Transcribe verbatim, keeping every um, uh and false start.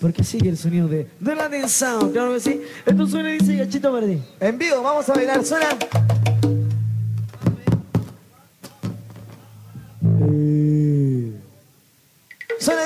porque sigue el sonido de, de la Latin Sound, claro que sí. Esto suena y dice Gachito Verde. En vivo, vamos a bailar, suena.